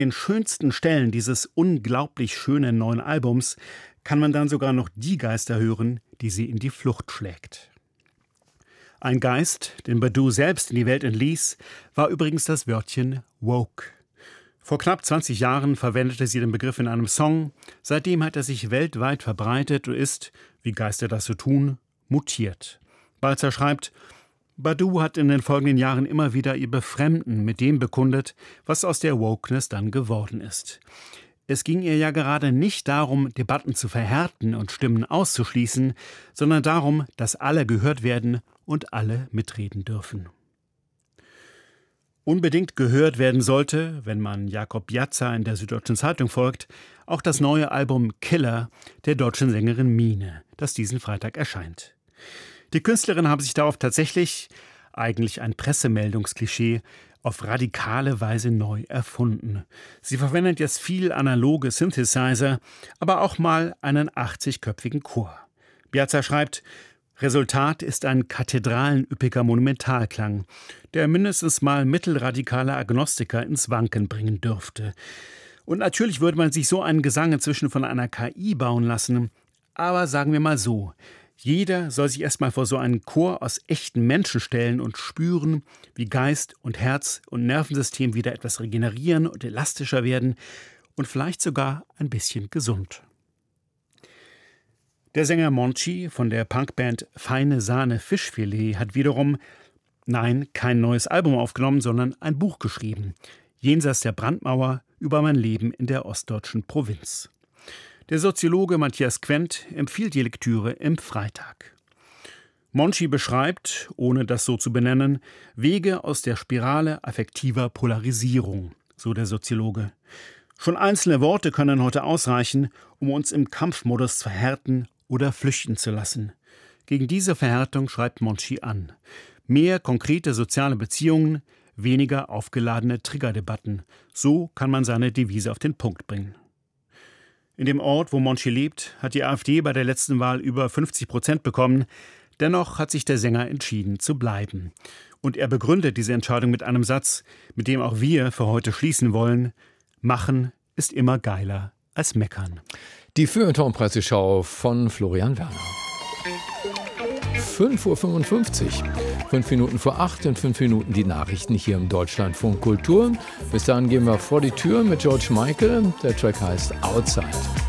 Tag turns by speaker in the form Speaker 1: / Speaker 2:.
Speaker 1: In schönsten Stellen dieses unglaublich schönen neuen Albums kann man dann sogar noch die Geister hören, die sie in die Flucht schlägt. Ein Geist, den Badu selbst in die Welt entließ, war übrigens das Wörtchen woke. Vor knapp 20 Jahren verwendete sie den Begriff in einem Song. Seitdem hat er sich weltweit verbreitet und ist, wie Geister das so tun, mutiert. Balzer schreibt: Badu hat in den folgenden Jahren immer wieder ihr Befremden mit dem bekundet, was aus der Wokeness dann geworden ist. Es ging ihr ja gerade nicht darum, Debatten zu verhärten und Stimmen auszuschließen, sondern darum, dass alle gehört werden und alle mitreden dürfen. Unbedingt gehört werden sollte, wenn man Jakob Piazza in der Süddeutschen Zeitung folgt, auch das neue Album Killer der deutschen Sängerin Mine, das diesen Freitag erscheint. Die Künstlerin haben sich darauf tatsächlich, eigentlich ein Pressemeldungsklischee, auf radikale Weise neu erfunden. Sie verwendet jetzt viel analoge Synthesizer, aber auch mal einen 80-köpfigen Chor. Piazza schreibt: Resultat ist ein kathedralenüppiger Monumentalklang, der mindestens mal mittelradikale Agnostiker ins Wanken bringen dürfte. Und natürlich würde man sich so einen Gesang inzwischen von einer KI bauen lassen, aber sagen wir mal so: Jeder soll sich erstmal vor so einen Chor aus echten Menschen stellen und spüren, wie Geist und Herz und Nervensystem wieder etwas regenerieren und elastischer werden und vielleicht sogar ein bisschen gesund. Der Sänger Monchi von der Punkband Feine Sahne Fischfilet hat wiederum, nein, kein neues Album aufgenommen, sondern ein Buch geschrieben. Jenseits der Brandmauer über mein Leben in der ostdeutschen Provinz. Der Soziologe Matthias Quent empfiehlt die Lektüre im Freitag. Monchi beschreibt, ohne das so zu benennen, Wege aus der Spirale affektiver Polarisierung, so der Soziologe. Schon einzelne Worte können heute ausreichen, um uns im Kampfmodus zu verhärten oder flüchten zu lassen. Gegen diese Verhärtung schreibt Monchi an. Mehr konkrete soziale Beziehungen, weniger aufgeladene Triggerdebatten. So kann man seine Devise auf den Punkt bringen. In dem Ort, wo Monchi lebt, hat die AfD bei der letzten Wahl über 50% bekommen. Dennoch hat sich der Sänger entschieden zu bleiben. Und er begründet diese Entscheidung mit einem Satz, mit dem auch wir für heute schließen wollen: Machen ist immer geiler als meckern.
Speaker 2: Die Feuilleton-Presseschau von Florian Werner. 5:55 Uhr. 5 Minuten vor 8 und 5 Minuten die Nachrichten hier im Deutschlandfunk Kultur. Bis dahin gehen wir vor die Tür mit George Michael. Der Track heißt Outside.